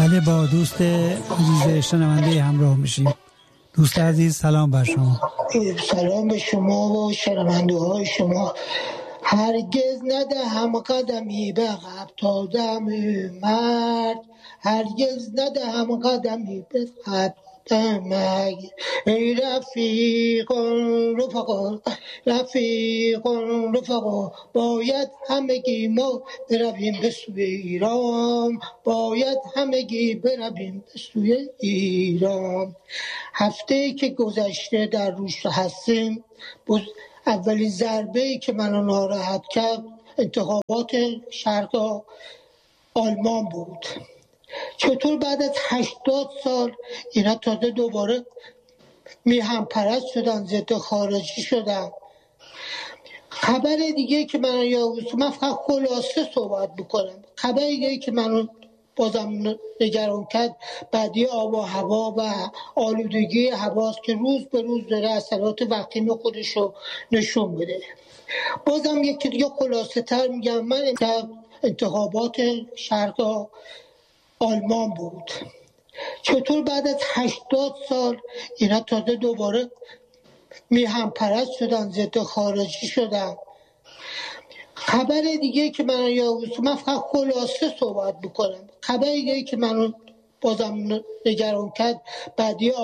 بله، با دوست عزیز شنونده همراه میشیم. دوست عزیز سلام بر شما. سلام به شما و شنونده های شما. هرگز ندهم قدمی به عقب تا دم مرگ، هرگز ندهم قدمی به عقب تا مرگ. ای رفقا رفقا باید همگی ما برویم به سوی ایران، باید همگی برویم به سوی ایران. هفته‌ای که گذشته در روش هستیم، اولین ضربه‌ای که منو ناراحت کرد انتخابات شرق آلمان بود. چطور بعد از 80 سال اینا تازه دوباره میهم پرست شدن، ضد خارجی شدن. خبر دیگه که من فقط خلاصه صحبت بکنم. خبر دیگه که منو بازم نگران کرد بعدی آب و هوا و آلودگی هواست که روز به روز داره اثرات وخیم خودش رو نشون بده. بازم یکی دیگه خلاصه تر میگم، من انتخابات شرق آلمان بود. چطور بعد از 80 سال اینا تازه دوباره میهم پرست شدن، ضد خارجی شدن. خبر دیگه که من فقط خلاصه صحبت بکنم. خبر دیگه که منو بازم نگران کرد بعدی